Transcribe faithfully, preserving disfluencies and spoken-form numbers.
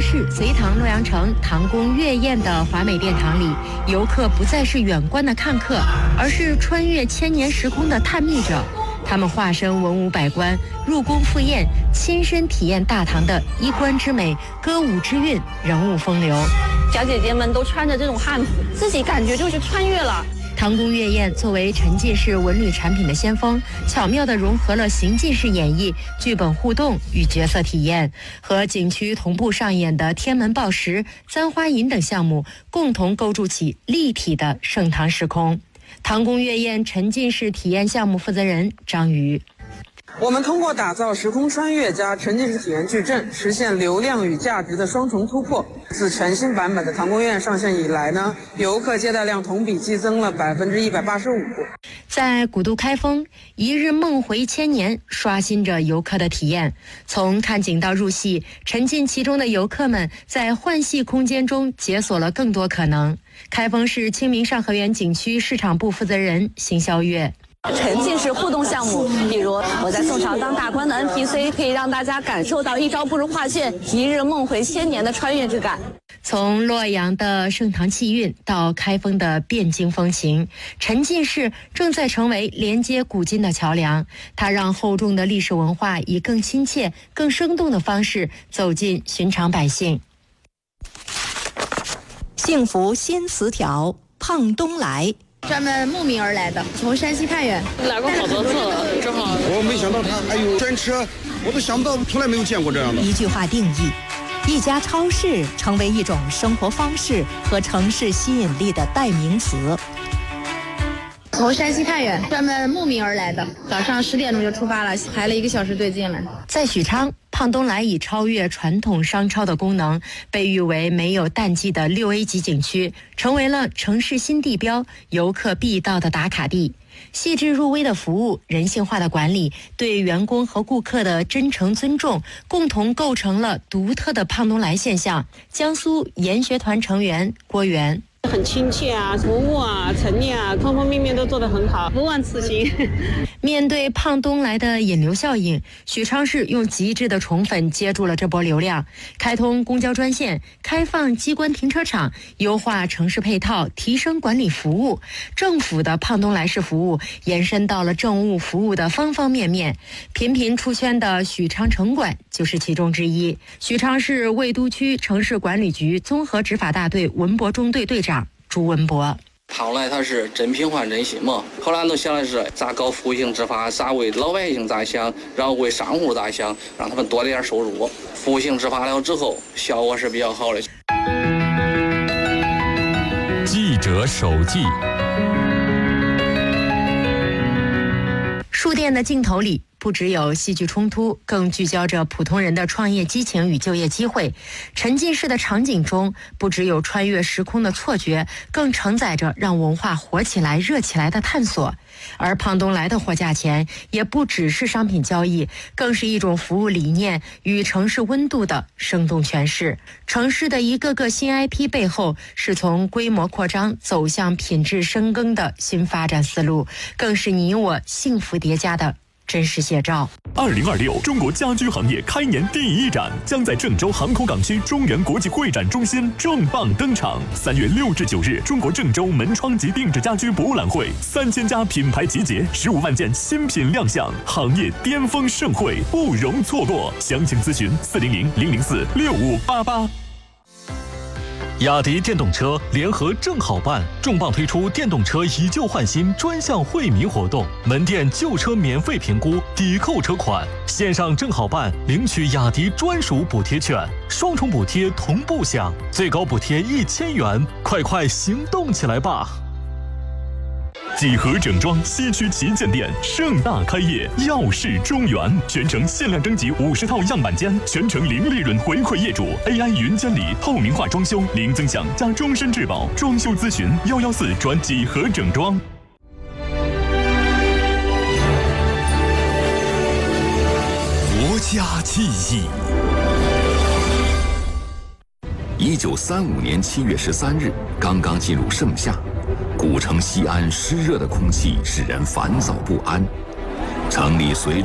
市隋唐洛阳城唐宫月宴的华美殿堂里，游客不再是远观的看客，而是穿越千年时空的探秘者。他们化身文武百官，入宫赴宴，亲身体验大唐的衣冠之美、歌舞之韵、人物风流。 小姐姐们都穿着这种汉服，自己感觉就是穿越了。 唐宫月宴作为沉浸式文旅产品的先锋，巧妙地融合了行进式演绎、剧本互动与角色体验，和景区同步上演的天门报时、簪花引等项目，共同构筑起立体的盛唐时空。唐宫月宴沉浸式体验项目负责人张瑜。 我们通过打造时空穿越加沉浸式体验矩阵，实现流量与价值的双重突破。自全新版本的唐宫月宴上线以来呢，游客接待量同比激增了百分之一百八十五。 在古都开封，一日梦回千年，刷新着游客的体验。从看景到入戏，沉浸其中的游客们在幻戏空间中解锁了更多可能。开封市清明上河园景区市场部负责人邢霄月。 沉浸式互动项目，比如我在宋朝当大官的 N P C， 可以让大家感受到一朝不如画卷，一日梦回千年的穿越之感。 从洛阳的盛唐气韵到开封的汴京风情，沉浸式正在成为连接古今的桥梁。它让厚重的历史文化以更亲切、更生动的方式走进寻常百姓。 幸福新词条，胖东来。 专门慕名而来的，从山西太原来过好多次了，正好。 我没想到他还有专车，我都想不到，从来没有见过这样的。 一句话定义，一家超市成为一种生活方式和城市吸引力的代名词。 从山西太原专门慕名而来的，早上十点钟就出发了，排了一个小时队进来。 在许昌，胖东来以超越传统商超的功能，被誉为没有淡季的六 A 级景区，成为了城市新地标、游客必到的打卡地。细致入微的服务、人性化的管理、对员工和顾客的真诚尊重，共同构成了独特的胖东来现象。江苏研学团成员郭源。 很亲切啊，服务啊，陈列啊，方方面面都做得很好，不忘此行。 面对胖东来的引流效应，许昌市用极致的宠粉接住了这波流量，开通公交专线，开放机关停车场，优化城市配套，提升管理服务。政府的胖东来式服务延伸到了政务服务的方方面面，频频出圈的许昌城管就是其中之一。许昌市魏都区城市管理局综合执法大队文博中队队长朱文博。 胖来他是真品换真心嘛，后来都想的是咋搞服务性执法，咋为老百姓咋想，然后为商户咋想，让他们多点收入。服务性执法了之后，效果是比较好的。 记者手记。 书店的镜头里，不只有戏剧冲突，更聚焦着普通人的创业激情与就业机会。沉浸式的场景中，不只有穿越时空的错觉，更承载着让文化活起来、热起来的探索。而胖东来的货架前，也不只是商品交易，更是一种服务理念与城市温度的生动诠释。城市的一个个新 I P 背后，是从规模扩张走向品质深耕的新发展思路，更是你我幸福叠加的真实写照。 二零二六中国家居行业开年第一展将在郑州航空港区中原国际会展中心重磅登场。三月六至九日，中国郑州门窗及定制家居博览会，三千家品牌集结，十五万件新品亮相，行业巅峰盛会，不容错过。详情咨询四零零零零四六五八八。雅迪电动车联合正好办重磅推出电动车以旧换新专项惠民活动，门店旧车免费评估，抵扣车款，线上正好办领取雅迪专属补贴券，双重补贴同步享，最高补贴一千元，快快行动起来吧！几何整装西区旗舰店盛大开业，耀世中原，全程限量征集五十套样板间，全程零利润回馈业主 ，A I 云监理，透明化装修，零增享加终身质保，装修咨询幺幺四转几何整装。 国家记忆。一九三五年七月十三日，刚刚进入盛夏。古城西安湿热的空气使人烦躁不安，城里随